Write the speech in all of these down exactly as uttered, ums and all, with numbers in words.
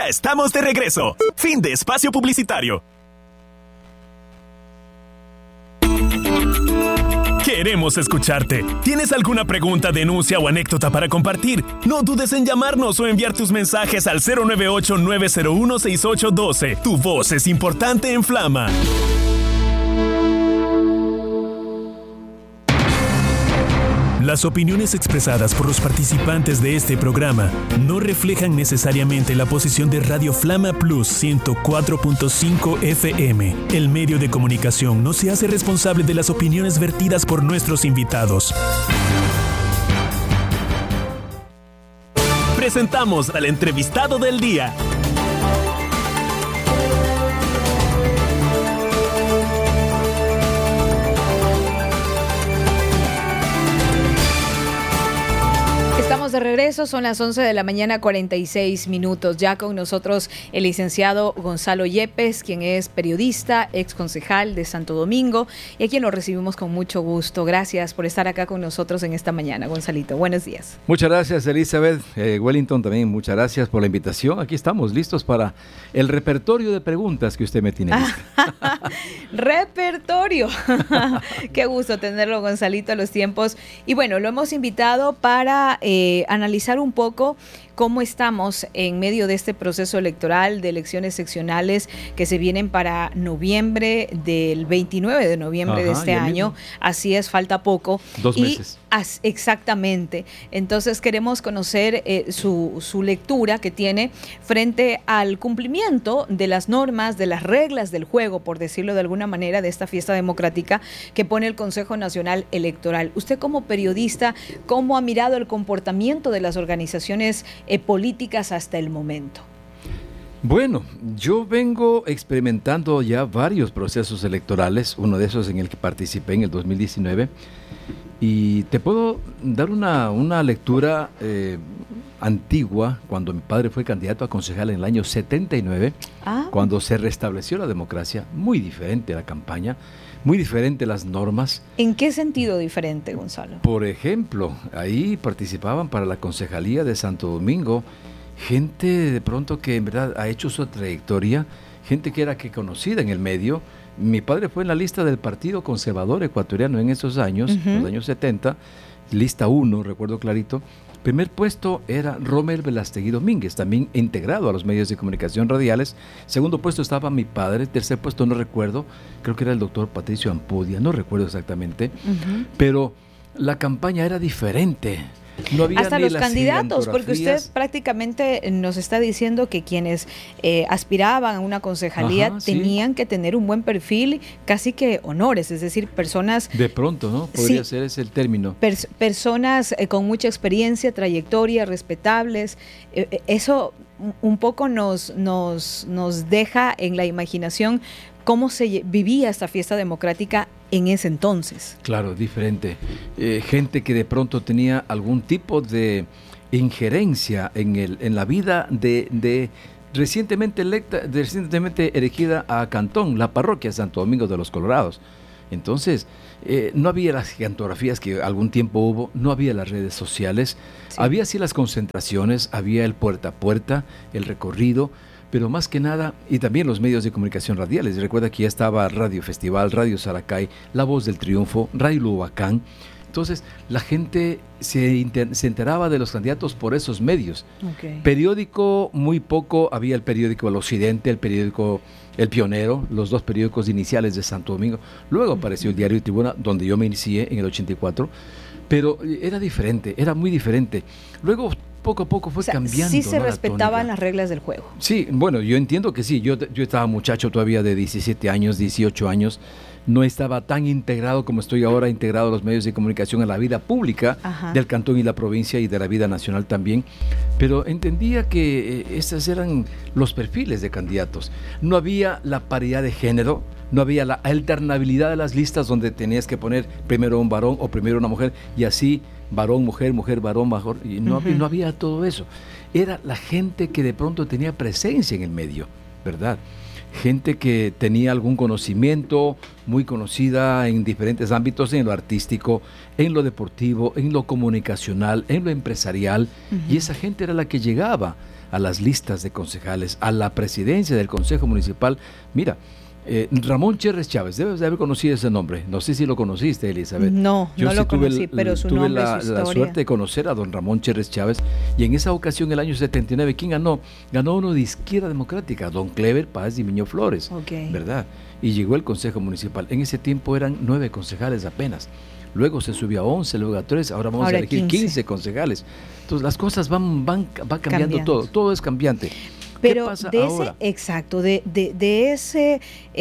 Ya estamos de regreso. Fin de espacio publicitario. Queremos escucharte. ¿Tienes alguna pregunta, denuncia o anécdota para compartir? No dudes en llamarnos o enviar tus mensajes al cero nueve ocho, nueve cero uno, seis ocho uno dos. Tu voz es importante en Flama. Las opiniones expresadas por los participantes de este programa no reflejan necesariamente la posición de Radio Flama Plus ciento cuatro punto cinco F M. El medio de comunicación no se hace responsable de las opiniones vertidas por nuestros invitados. Presentamos al entrevistado del día. Estamos de regreso, son las once de la mañana, cuarenta y seis minutos. Ya con nosotros el licenciado Gonzalo Yepes, quien es periodista, ex concejal de Santo Domingo, y a quien lo recibimos con mucho gusto. Gracias por estar acá con nosotros en esta mañana, Gonzalito. Buenos días. Muchas gracias, Elizabeth. Eh, Wellington también, muchas gracias por la invitación. Aquí estamos listos para el repertorio de preguntas que usted me tiene lista. Repertorio. Qué gusto tenerlo, Gonzalito, a los tiempos. Y bueno, lo hemos invitado para eh, analizar un poco cómo estamos en medio de este proceso electoral de elecciones seccionales que se vienen para noviembre, del veintinueve de noviembre. Ajá, de este año. Mismo. Así es, falta poco. Dos y meses. As, exactamente. Entonces queremos conocer eh, su, su lectura que tiene frente al cumplimiento de las normas, de las reglas del juego, por decirlo de alguna manera, de esta fiesta democrática que pone el Consejo Nacional Electoral. Usted como periodista, ¿cómo ha mirado el comportamiento de las organizaciones eh, políticas hasta el momento? Bueno, yo vengo experimentando ya varios procesos electorales, uno de esos en el que participé en el dos mil diecinueve, y te puedo dar una, una lectura eh, antigua, cuando mi padre fue candidato a concejal en el año setenta y nueve, ah. cuando se restableció la democracia, muy diferente la campaña, muy diferente las normas. ¿En qué sentido diferente, Gonzalo? Por ejemplo, ahí participaban para la concejalía de Santo Domingo gente de pronto que en verdad ha hecho su trayectoria, gente que era que conocida en el medio. Mi padre fue en la lista del Partido Conservador Ecuatoriano en esos años, uh-huh. los años setenta, lista uno, recuerdo clarito. Primer puesto era Romer Velastegui Domínguez, también integrado a los medios de comunicación radiales. Segundo puesto estaba mi padre. Tercer puesto no recuerdo, creo que era el doctor Patricio Ampudia, no recuerdo exactamente. Uh-huh. Pero la campaña era diferente. No había hasta los candidatos, porque usted prácticamente nos está diciendo que quienes eh, aspiraban a una concejalía Ajá, tenían sí. que tener un buen perfil, casi que honores, es decir, personas... De pronto, ¿no? Podría sí, ser ese el término. Pers- personas eh, con mucha experiencia, trayectoria, respetables. Eh, eso un poco nos, nos, nos deja en la imaginación cómo se vivía esta fiesta democrática en ese entonces. Claro, diferente. Eh, gente que de pronto tenía algún tipo de injerencia en, el, en la vida de, de recientemente electa, de recientemente elegida a Cantón, la parroquia de Santo Domingo de los Colorados. Entonces, eh, no había las gigantografías que algún tiempo hubo, no había las redes sociales, sí. había sí las concentraciones, había el puerta a puerta, el recorrido, pero más que nada, y también los medios de comunicación radiales. Recuerda que ya estaba Radio Festival, Radio Saracay, La Voz del Triunfo, Radio Lubacán. Entonces, la gente se, inter- se enteraba de los candidatos por esos medios. Okay. Periódico, muy poco. Había el periódico El Occidente, el periódico El Pionero, los dos periódicos iniciales de Santo Domingo. Luego apareció el Diario Tribuna, donde yo me inicié en el ochenta y cuatro. Pero era diferente, era muy diferente. Luego, poco a poco fue o sea, cambiando. Sí se ¿no? respetaban las reglas del juego. Sí, bueno, yo entiendo que sí. Yo, yo estaba muchacho todavía de diecisiete años, dieciocho años. No estaba tan integrado como estoy ahora, integrado a los medios de comunicación, a la vida pública Ajá. del cantón y la provincia y de la vida nacional también. Pero entendía que eh, esos eran los perfiles de candidatos. No había la paridad de género, no había la alternabilidad de las listas donde tenías que poner primero un varón o primero una mujer y así varón, mujer, mujer, varón, varón. Y no, uh-huh. no había todo eso. Era la gente que de pronto tenía presencia en el medio, ¿verdad? Gente que tenía algún conocimiento, muy conocida en diferentes ámbitos, en lo artístico, en lo deportivo, en lo comunicacional, en lo empresarial, uh-huh. y esa gente era la que llegaba a las listas de concejales, a la presidencia del Consejo Municipal. Mira, eh, Ramón Cherres Chávez, debes de haber conocido ese nombre. No sé si lo conociste, Elizabeth. No, Yo no sí lo tuve conocí, el- pero su tuve nombre, la, su la historia. suerte de conocer a don Ramón Cherres Chávez, y en esa ocasión, el año setenta y nueve, ¿quién ganó? Ganó uno de Izquierda Democrática, don Clever Páez Dimiño Flores, Ok. ¿verdad? Y llegó el Consejo Municipal. En ese tiempo eran nueve concejales apenas. Luego se subió a once, luego a tres, ahora vamos Ahora a elegir quince. quince concejales. Entonces las cosas van, van, va cambiando, Cambiando. todo, todo es cambiante. Pero ¿Qué pasa de ahora? ese, exacto, de, de, de ese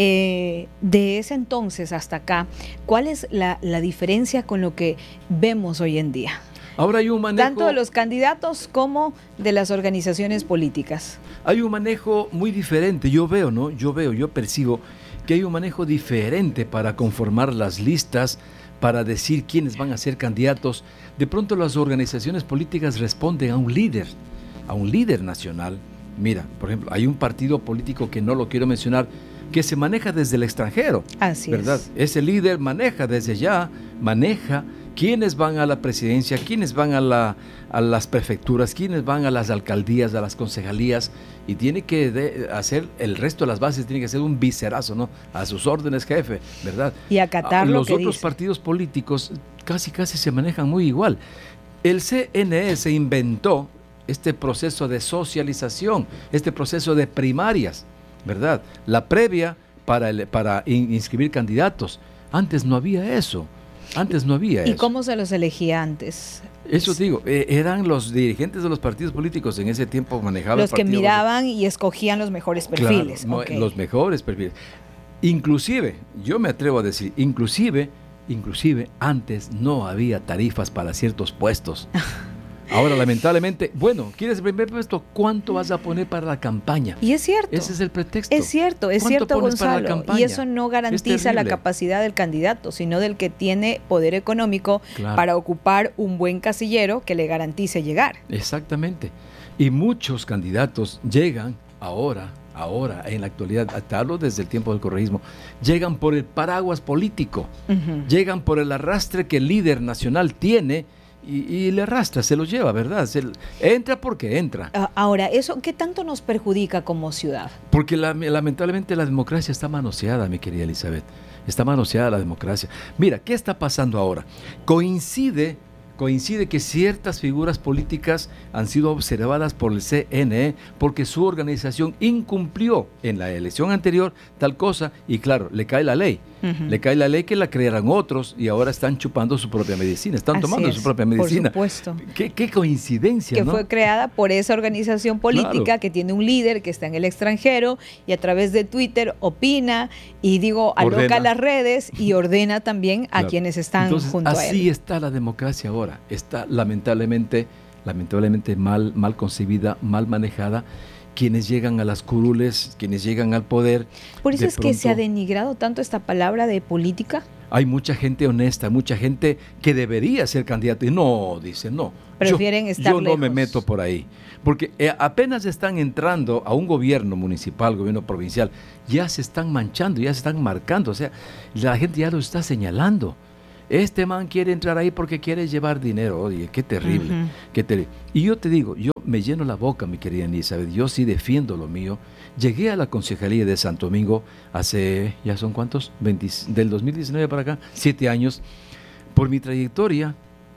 eh, de ese entonces hasta acá, ¿cuál es la, la diferencia con lo que vemos hoy en día? Ahora hay un manejo, Tanto de los candidatos como de las organizaciones políticas. hay un manejo muy diferente. Yo veo, ¿no? Yo veo, yo percibo que hay un manejo diferente para conformar las listas, para decir quiénes van a ser candidatos. De pronto las organizaciones políticas responden a un líder, a un líder nacional. Mira, por ejemplo, hay un partido político que no lo quiero mencionar, que se maneja desde el extranjero. Así ¿Verdad? es. Ese líder maneja desde ya, maneja quiénes van a la presidencia, quiénes van a, la, a las prefecturas, quiénes van a las alcaldías, a las concejalías, y tiene que de- hacer el resto de las bases, tiene que ser un viscerazo, ¿no? A sus órdenes, jefe, ¿verdad? Y acatar Ah, lo Los que otros dice. partidos políticos casi casi se manejan muy igual. El C N E se inventó este proceso de socialización, este proceso de primarias, ¿verdad? La previa para, el- para in- inscribir candidatos. Antes no había eso. Antes no había ¿Y eso. cómo se los elegía antes? Eso digo, eh, eran los dirigentes de los partidos políticos en ese tiempo manejaban Los el que partido- miraban y escogían los mejores perfiles. Claro, mo- Ok. los mejores perfiles. Inclusive, yo me atrevo a decir, inclusive, inclusive antes no había tarifas para ciertos puestos. Ahora, lamentablemente, bueno, ¿quieres el primer puesto? ¿Cuánto vas a poner para la campaña? Y es cierto. Ese es el pretexto. Es cierto, es ¿Cuánto cierto, pones para la Gonzalo. campaña? Y eso no garantiza la terrible. capacidad del candidato, sino del que tiene poder económico Claro. para ocupar un buen casillero que le garantice llegar. Exactamente. Y muchos candidatos llegan ahora, ahora, en la actualidad, te hablo desde el tiempo del correísmo, llegan por el paraguas político, Ujú. llegan por el arrastre que el líder nacional tiene y, y le arrastra, se los lleva, ¿verdad? Se, entra porque entra. Ah, Ahora, ¿eso qué tanto nos perjudica como ciudad? Porque la- lamentablemente la democracia está manoseada, mi querida Elizabeth. Está manoseada la democracia. Mira, ¿qué está pasando ahora? Coincide, coincide que ciertas figuras políticas han sido observadas por el C N E porque su organización incumplió en la elección anterior tal cosa y claro, le cae la ley. Ujú. Le cae la ley que la crearan otros y ahora están chupando su propia medicina, están Así tomando es, su propia medicina. Por supuesto. Qué, qué coincidencia, Que ¿no? fue creada por esa organización política Claro. que tiene un líder que está en el extranjero y a través de Twitter opina y digo, aloca Ordena. las redes y ordena también a Claro. quienes están Entonces, junto a así él. está la democracia ahora. Está lamentablemente, lamentablemente mal, mal concebida, mal manejada. Quienes llegan a las curules, quienes llegan al poder. Por eso de es que se ha pronto, denigrado tanto esta palabra de política. hay mucha gente honesta, mucha gente que debería ser candidata y no, dice, no. Prefieren yo, estar yo no me lejos. meto por ahí. Porque eh, apenas están entrando a un gobierno municipal, gobierno provincial, ya se están manchando, ya se están marcando. O sea, la gente ya lo está señalando. Este man quiere entrar ahí porque quiere llevar dinero. Oye, qué terrible, Ujú. qué terrible. Y yo te digo, yo me lleno la boca, mi querida Elizabeth, yo sí defiendo lo mío. Llegué a la concejalía de Santo Domingo hace, ¿ya son cuántos? veinte, del dos mil diecinueve para acá, siete años. Por mi trayectoria,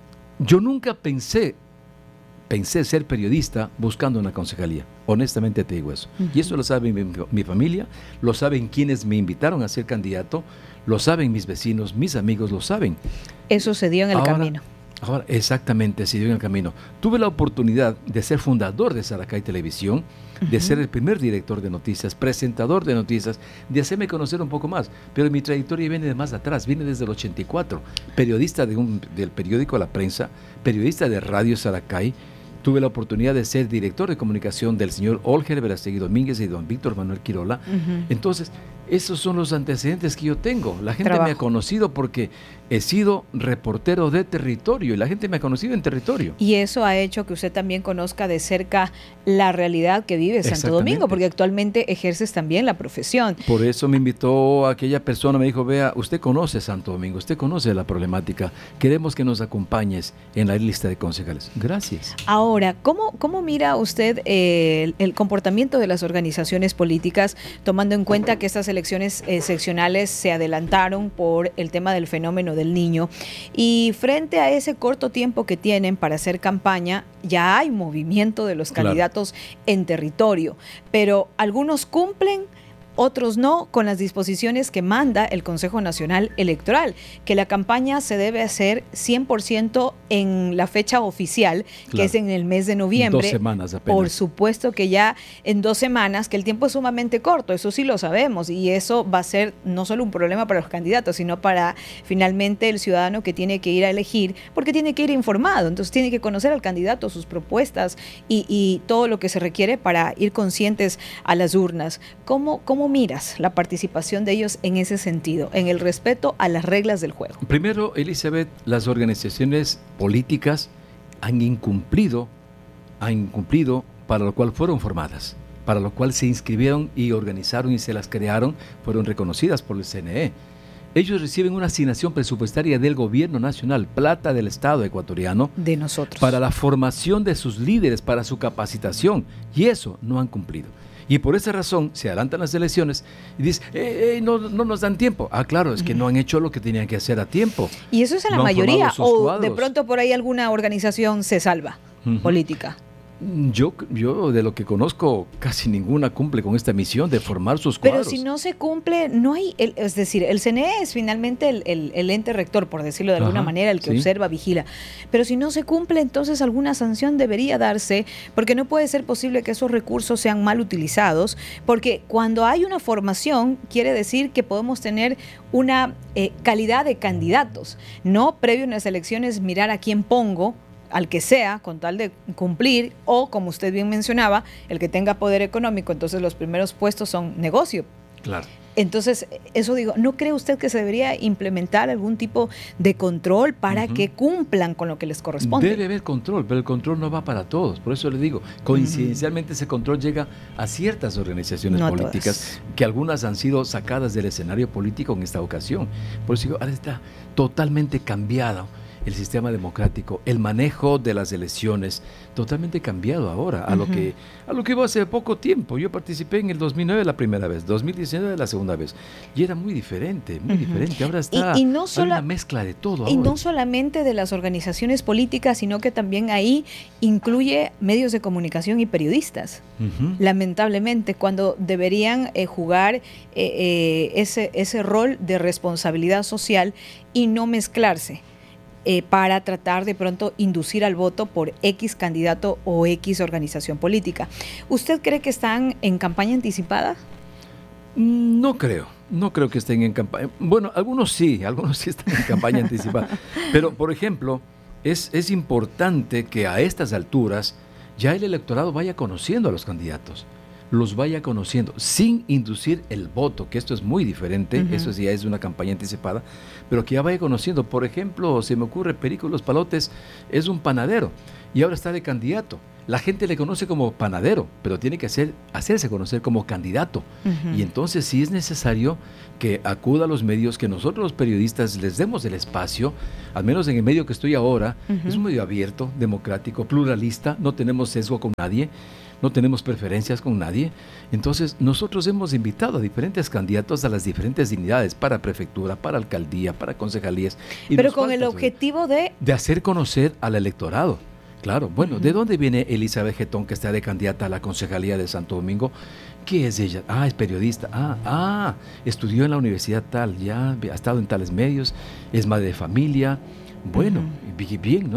yo nunca pensé, pensé ser periodista buscando una concejalía. Honestamente te digo eso. Ujú. Y eso lo sabe mi, mi familia, lo saben quienes me invitaron a ser candidato, lo saben mis vecinos, mis amigos, lo saben. Eso se dio en el Ahora- camino. Ahora, exactamente, se dio en el camino. Tuve la oportunidad de ser fundador de Saracay Televisión, de Ujú. ser el primer director de noticias, presentador de noticias, de hacerme conocer un poco más. Pero mi trayectoria viene de más atrás, viene desde el ochenta y cuatro. Periodista de un, del periódico La Prensa, periodista de Radio Saracay. Tuve la oportunidad de ser director de comunicación del señor Olger Verastegui Domínguez y don Víctor Manuel Quirola. Ujú. Entonces, Esos son los antecedentes que yo tengo. La gente Trabajo. me ha conocido porque he sido reportero de territorio y la gente me ha conocido en territorio. Y eso ha hecho que usted también conozca de cerca la realidad que vive Santo Exactamente. Domingo, porque actualmente ejerces también la profesión. Por eso me invitó aquella persona, me dijo, vea, usted conoce Santo Domingo, usted conoce la problemática, queremos que nos acompañes en la lista de concejales. Gracias. Ahora, ¿cómo, cómo mira usted eh, el, el comportamiento de las organizaciones políticas, tomando en cuenta que estas elecciones eh, seccionales se adelantaron por el tema del fenómeno del Niño, y frente a ese corto tiempo que tienen para hacer campaña, ya hay movimiento de los Claro. candidatos en territorio, pero algunos cumplen, otros no, con las disposiciones que manda el Consejo Nacional Electoral, que la campaña se debe hacer cien por ciento en la fecha oficial, que Claro. es en el mes de noviembre. Dos semanas apenas. Por supuesto que ya en dos semanas, que el tiempo es sumamente corto, eso sí lo sabemos, y eso va a ser no solo un problema para los candidatos, sino para finalmente el ciudadano que tiene que ir a elegir, porque tiene que ir informado, entonces tiene que conocer al candidato, sus propuestas y, y todo lo que se requiere para ir conscientes a las urnas. ¿Cómo, cómo miras la participación de ellos en ese sentido, en el respeto a las reglas del juego? Primero, Elizabeth, las organizaciones políticas han incumplido, han incumplido para lo cual fueron formadas, para lo cual se inscribieron y organizaron y se las crearon, fueron reconocidas por el C N E. Ellos reciben una asignación presupuestaria del gobierno nacional, plata del Estado ecuatoriano, De nosotros. para la formación de sus líderes, para su capacitación, y eso no han cumplido. Y por esa razón se adelantan las elecciones y dicen, eh, eh, no, no nos dan tiempo. Ah, claro, es que no han hecho lo que tenían que hacer a tiempo. Y eso es en la No han mayoría, formado sus o cuadros. de pronto por ahí alguna organización se salva, Ujú. política. Yo, yo de lo que conozco, casi ninguna cumple con esta misión de formar sus Pero cuadros. si no se cumple, no hay, el- es decir, el C N E es finalmente el, el- el ente rector, por decirlo de alguna Ajá, manera, el que sí. observa, vigila. Pero si no se cumple, entonces alguna sanción debería darse, porque no puede ser posible que esos recursos sean mal utilizados, porque cuando hay una formación, quiere decir que podemos tener una eh, calidad de candidatos, no previo a unas elecciones mirar a quién pongo, al que sea, con tal de cumplir, o como usted bien mencionaba, el que tenga poder económico, entonces los primeros puestos son negocio. Claro. Entonces, eso digo, ¿no cree usted que se debería implementar algún tipo de control para Ujú. que cumplan con lo que les corresponde? Debe haber control, pero el control no va para todos. Por eso le digo, coincidencialmente ese control llega a ciertas organizaciones No a políticas, todas. que algunas han sido sacadas del escenario político en esta ocasión. Por eso digo, ahora está totalmente cambiado el sistema democrático, el manejo de las elecciones, totalmente cambiado ahora a lo Ujú. que a lo que iba hace poco tiempo. Yo participé en el dos mil nueve la primera vez, dos mil diecinueve la segunda vez, y era muy diferente, muy Ujú. diferente. Ahora está Y- y no hay sola- una mezcla de todo. Y ahora. no solamente de las organizaciones políticas, sino que también ahí incluye medios de comunicación y periodistas. Ujú. Lamentablemente, cuando deberían eh, jugar eh, eh, ese, ese rol de responsabilidad social y no mezclarse eh, para tratar de pronto inducir al voto por X candidato o X organización política. ¿Usted cree que están en campaña anticipada? No creo, no creo que estén en campaña. Bueno, algunos sí, algunos sí están en campaña anticipada. Pero, por ejemplo, es, es importante que a estas alturas ya el electorado vaya conociendo a los candidatos, los vaya conociendo, sin inducir el voto, que esto es muy diferente, Ujú. eso sí ya es una campaña anticipada, pero que ya vaya conociendo. Por ejemplo, se me ocurre, Perico Los Palotes es un panadero y ahora está de candidato. La gente le conoce como panadero, pero tiene que hacer, hacerse conocer como candidato. Ujú. Y entonces sí es necesario que acuda a los medios, que nosotros los periodistas les demos el espacio, al menos en el medio que estoy ahora. Ujú. Es un medio abierto, democrático, pluralista, no tenemos sesgo con nadie, no tenemos preferencias con nadie. Entonces nosotros hemos invitado a diferentes candidatos a las diferentes dignidades, para prefectura, para alcaldía, para concejalías. y Pero nos con el falta, objetivo de... de hacer conocer al electorado. Claro, bueno, Ujú. ¿de dónde viene Elizabeth Getón, que está de candidata a la concejalía de Santo Domingo? ¿Qué es ella? Ah, es periodista. Ah, ah, estudió en la universidad tal, ya ha estado en tales medios, es madre de familia. Bueno, Ujú. y bien, ¿no?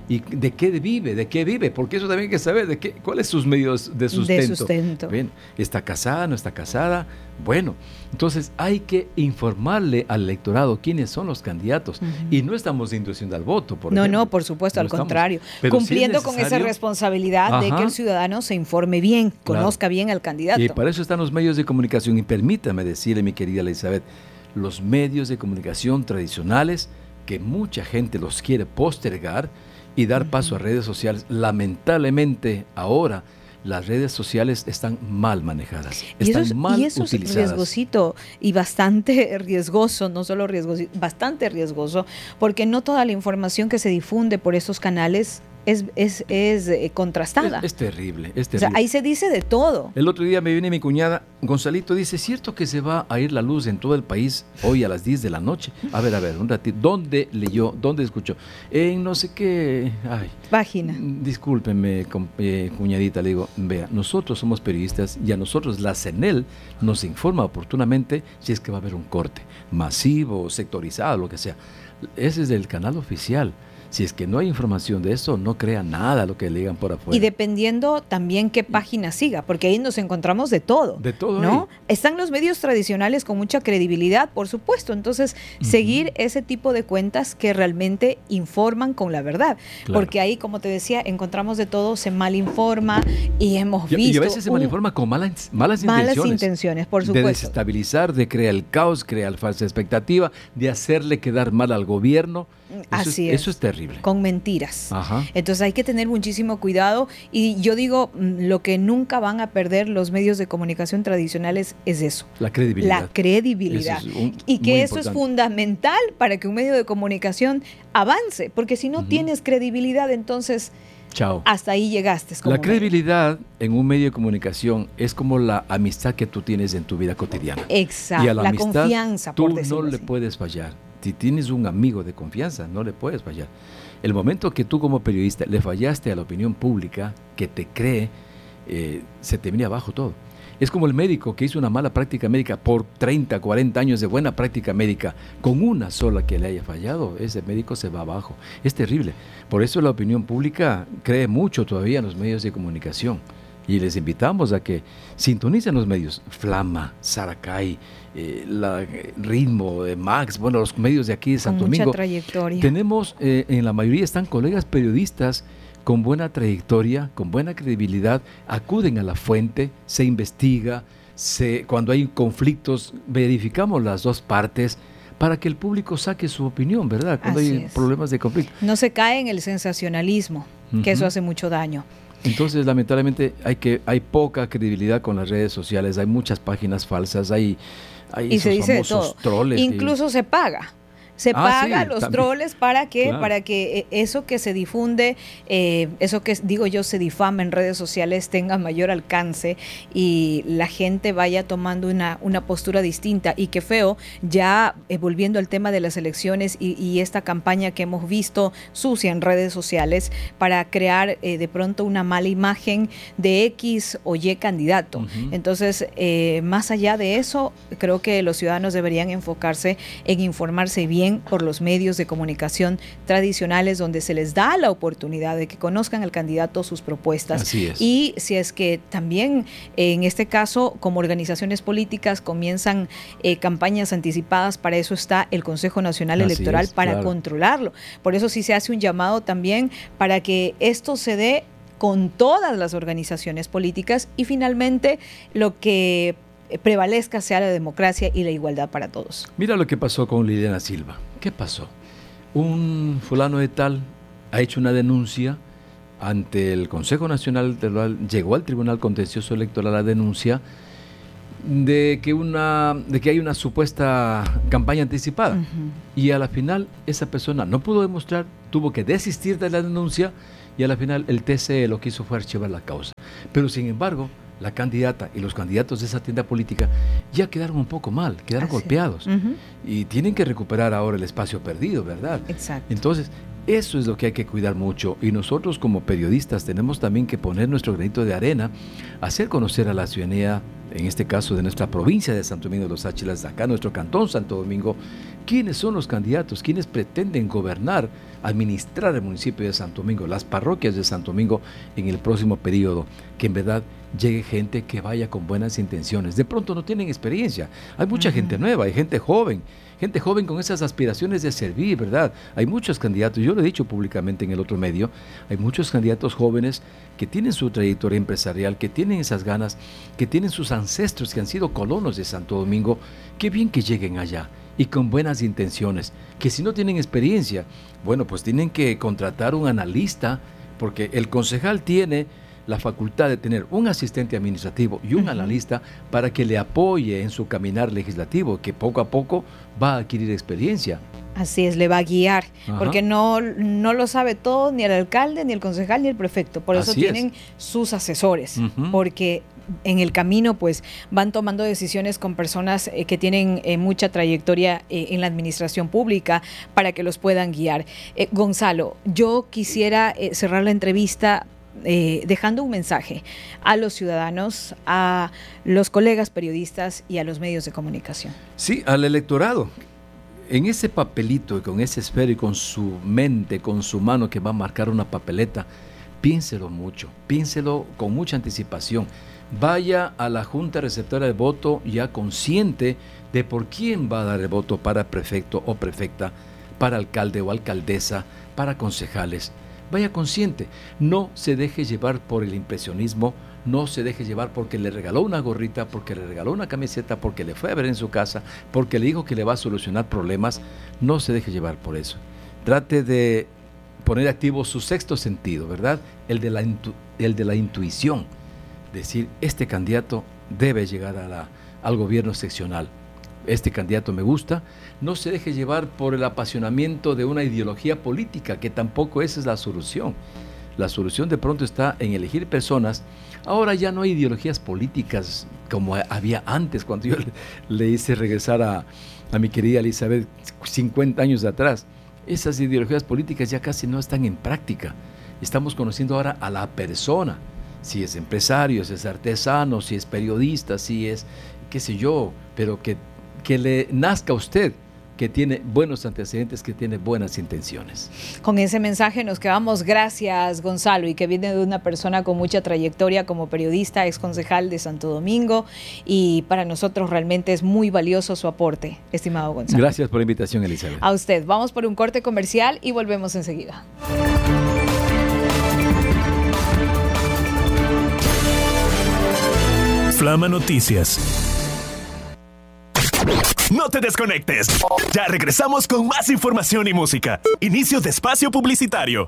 ¿Y de qué vive? ¿De qué vive? Porque eso también hay que saber, de qué, cuáles son sus medios de sustento. De sustento. Bien, ¿está casada? ¿No está casada? Bueno, entonces hay que informarle al electorado quiénes son los candidatos. Uh-huh. Y no estamos induciendo al voto, por No, ejemplo. no, por supuesto, no al estamos. contrario. Pero Cumpliendo sí con esa responsabilidad Ajá. de que el ciudadano se informe bien, claro. conozca bien al candidato. Y para eso están los medios de comunicación. Y permítame decirle, mi querida Elizabeth, los medios de comunicación tradicionales, que mucha gente los quiere postergar y dar uh-huh. paso a redes sociales, lamentablemente ahora las redes sociales están mal manejadas, y están eso es, mal y eso utilizadas. Es riesgosito y bastante riesgoso, no solo riesgoso, bastante riesgoso, porque no toda la información que se difunde por estos canales es, es, es eh, contrastada. Es, es terrible, es terrible. O sea, ahí se dice de todo. El otro día me viene mi cuñada, Gonzalito, dice, ¿cierto que se va a ir la luz en todo el país hoy a las diez de la noche? A ver, a ver, un ratito. ¿Dónde leyó? ¿Dónde escuchó? En no sé qué... Ay, página. Discúlpeme, eh, cuñadita, le digo, vea, nosotros somos periodistas y a nosotros la CENEL nos informa oportunamente si es que va a haber un corte masivo, sectorizado, lo que sea. Ese es del canal oficial. Si es que no hay información de eso, no crea nada lo que le digan por afuera. Y dependiendo también qué página siga, porque ahí nos encontramos de todo. De todo, ¿no? Ahí. Están los medios tradicionales con mucha credibilidad, por supuesto. Entonces, uh-huh. seguir ese tipo de cuentas que realmente informan con la verdad. Claro. Porque ahí, como te decía, encontramos de todo, se malinforma y hemos y, visto... Y a veces se malinforma uh, con malas, malas intenciones. Malas intenciones, por supuesto. De desestabilizar, de crear el caos, crear falsa expectativa, de hacerle quedar mal al gobierno. Eso Así es, es. Eso es terrible. Con mentiras. Ajá. Entonces hay que tener muchísimo cuidado y yo digo, lo que nunca van a perder los medios de comunicación tradicionales es eso. La credibilidad. La credibilidad. Eso es un, y que eso importante. Es fundamental para que un medio de comunicación avance, porque si no uh-huh. tienes credibilidad, entonces... Chao. Hasta ahí llegaste. La credibilidad medio. En un medio de comunicación es como la amistad que tú tienes en tu vida cotidiana. Exacto. Y a la, la amistad, confianza, tú por decirlo no le así. puedes fallar. Si tienes un amigo de confianza, no le puedes fallar. El momento que tú como periodista le fallaste a la opinión pública que te cree, eh, se te viene abajo todo. Es como el médico que hizo una mala práctica médica por treinta, cuarenta años de buena práctica médica, con una sola que le haya fallado, ese médico se va abajo. Es terrible. Por eso la opinión pública cree mucho todavía en los medios de comunicación. Y les invitamos a que sintonicen los medios. Flama, Saracay, eh, la, eh, Ritmo, eh, Max, bueno, los medios de aquí de Santo Con Domingo. mucha trayectoria. Tenemos, eh, en la mayoría están colegas periodistas con buena trayectoria, con buena credibilidad, acuden a la fuente, se investiga, se, cuando hay conflictos, verificamos las dos partes para que el público saque su opinión, ¿verdad? Cuando Así hay es. problemas de conflicto. No se cae en el sensacionalismo, que uh-huh. eso hace mucho daño. Entonces, lamentablemente, hay que hay poca credibilidad con las redes sociales, hay muchas páginas falsas, hay, hay y esos se dice de todo. troles. Incluso que... se paga. Se ah, paga sí, los también. troles para que, Claro. para que eso que se difunde, eh, eso que digo yo se difama en redes sociales tenga mayor alcance y la gente vaya tomando una, una postura distinta. Y qué feo, ya eh, volviendo al tema de las elecciones y, y esta campaña que hemos visto sucia en redes sociales para crear eh, de pronto una mala imagen de X o Y candidato. Uh-huh. Entonces, eh, más allá de eso, creo que los ciudadanos deberían enfocarse en informarse bien por los medios de comunicación tradicionales donde se les da la oportunidad de que conozcan al candidato, sus propuestas. Así es. Y si es que también en este caso como organizaciones políticas comienzan eh, campañas anticipadas, para eso está el Consejo Nacional Así Electoral es, para claro. controlarlo. Por eso sí se hace un llamado también para que esto se dé con todas las organizaciones políticas y finalmente lo que prevalezca sea la democracia y la igualdad para todos. Mira lo que pasó con Liliana Silva. ¿Qué pasó? Un fulano de tal ha hecho una denuncia ante el Consejo Nacional Electoral, llegó al Tribunal Contencioso Electoral la denuncia de que una de que hay una supuesta campaña anticipada. Uh-huh. Y a la final esa persona no pudo demostrar, tuvo que desistir de la denuncia y a la final el T C E lo que hizo fue archivar la causa. Pero sin embargo, la candidata y los candidatos de esa tienda política ya quedaron un poco mal, quedaron Así. golpeados. Uh-huh. Y tienen que recuperar ahora el espacio perdido, ¿verdad? Exacto. Entonces, eso es lo que hay que cuidar mucho. Y nosotros como periodistas tenemos también que poner nuestro granito de arena, hacer conocer a la ciudadanía, en este caso de nuestra provincia de Santo Domingo de los Áchilas, acá nuestro cantón Santo Domingo, ¿Quiénes son los candidatos? ¿Quiénes pretenden gobernar, administrar el municipio de Santo Domingo, las parroquias de Santo Domingo en el próximo periodo? Que en verdad llegue gente que vaya con buenas intenciones. De pronto no tienen experiencia. Hay mucha uh-huh. gente nueva, hay gente joven, gente joven con esas aspiraciones de servir, ¿verdad? Hay muchos candidatos, yo lo he dicho públicamente en el otro medio, hay muchos candidatos jóvenes que tienen su trayectoria empresarial, que tienen esas ganas, que tienen sus ancestros que han sido colonos de Santo Domingo. Qué bien que lleguen allá y con buenas intenciones, que si no tienen experiencia, bueno, pues tienen que contratar un analista, porque el concejal tiene la facultad de tener un asistente administrativo y un uh-huh. analista para que le apoye en su caminar legislativo, que poco a poco va a adquirir experiencia. Así es, le va a guiar, Ajá. porque no, no lo sabe todo ni el alcalde, ni el concejal, ni el prefecto. Por eso Así tienen es. sus asesores, Uh-huh. porque en el camino pues van tomando decisiones con personas eh, que tienen eh, mucha trayectoria eh, en la administración pública para que los puedan guiar. Eh, Gonzalo, yo quisiera eh, cerrar la entrevista Eh, dejando un mensaje a los ciudadanos, a los colegas periodistas y a los medios de comunicación. Sí, al electorado. En ese papelito, con ese esfero y con su mente, con su mano que va a marcar una papeleta, piénselo mucho, piénselo con mucha anticipación. Vaya a la Junta Receptora de Voto ya consciente de por quién va a dar el voto para prefecto o prefecta, para alcalde o alcaldesa, para concejales. Vaya consciente, no se deje llevar por el impresionismo, no se deje llevar porque le regaló una gorrita, porque le regaló una camiseta, porque le fue a ver en su casa, porque le dijo que le va a solucionar problemas. No se deje llevar por eso. Trate de poner activo su sexto sentido, ¿verdad? El de la, intu- el de la intuición. Decir, este candidato debe llegar a la, al gobierno seccional. Este candidato me gusta. No se deje llevar por el apasionamiento de una ideología política, que tampoco esa es la solución. La solución de pronto está en elegir personas. Ahora ya no hay ideologías políticas como había antes, cuando yo le, le hice regresar a, a mi querida Elizabeth cincuenta años atrás. Esas ideologías políticas ya casi no están en práctica. Estamos conociendo ahora a la persona. Si es empresario, si es artesano, si es periodista, si es, qué sé yo, pero que que le nazca a usted, que tiene buenos antecedentes, que tiene buenas intenciones. Con ese mensaje nos quedamos. Gracias, Gonzalo, y que viene de una persona con mucha trayectoria como periodista, ex concejal de Santo Domingo, y para nosotros realmente es muy valioso su aporte, estimado Gonzalo. Gracias por la invitación, Elizabeth. A usted. Vamos por un corte comercial y volvemos enseguida. Flama Noticias. No te desconectes. Ya regresamos con más información y música. Inicio de espacio publicitario.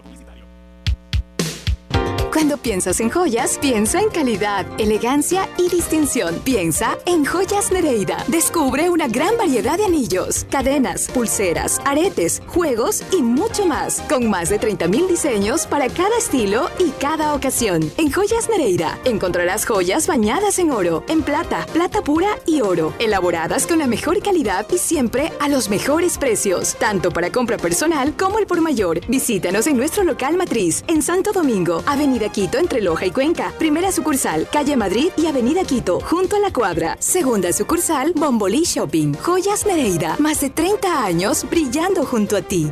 Cuando piensas en joyas, piensa en calidad, elegancia y distinción. Piensa en Joyas Nereida. Descubre una gran variedad de anillos, cadenas, pulseras, aretes, juegos y mucho más. Con más de treinta mil diseños para cada estilo y cada ocasión. En Joyas Nereida encontrarás joyas bañadas en oro, en plata, plata pura y oro. Elaboradas con la mejor calidad y siempre a los mejores precios. Tanto para compra personal como el por mayor. Visítanos en nuestro local matriz en Santo Domingo, Avenida Quito entre Loja y Cuenca. Primera sucursal, Calle Madrid y Avenida Quito, junto a la cuadra. Segunda sucursal, Bombolí Shopping. Joyas Nereida, más de treinta años brillando junto a ti.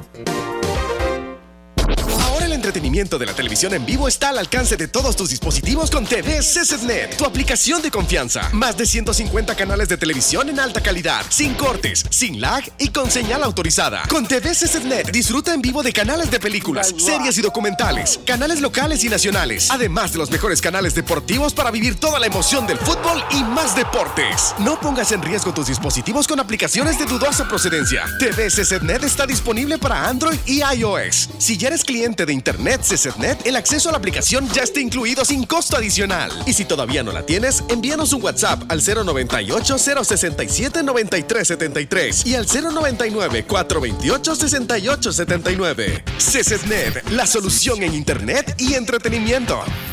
El entretenimiento de la televisión en vivo está al alcance de todos tus dispositivos con T V C Z N E T, tu aplicación de confianza. Más de ciento cincuenta canales de televisión en alta calidad, sin cortes, sin lag y con señal autorizada. Con T V C Z N E T disfruta en vivo de canales de películas, series y documentales, canales locales y nacionales, además de los mejores canales deportivos para vivir toda la emoción del fútbol y más deportes. No pongas en riesgo tus dispositivos con aplicaciones de dudosa procedencia. T V C Z N E T está disponible para Android y iOS. Si ya eres cliente de Internet C Z N E T, el acceso a la aplicación ya está incluido sin costo adicional. Y si todavía no la tienes, envíanos un WhatsApp al cero noventa y ocho, cero sesenta y siete, noventa y tres setenta y tres y al cero noventa y nueve, cuatrocientos veintiocho, sesenta y ocho setenta y nueve. C Z N E T, la solución en Internet y entretenimiento.